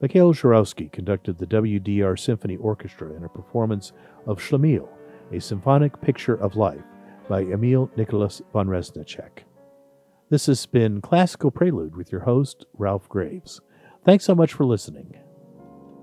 Mikhail Zhurovsky conducted the WDR Symphony Orchestra in a performance of Schlemiel, a symphonic picture of life by Emil Nicholas von Reznicek. This has been Classical Prelude with your host, Ralph Graves. Thanks so much for listening.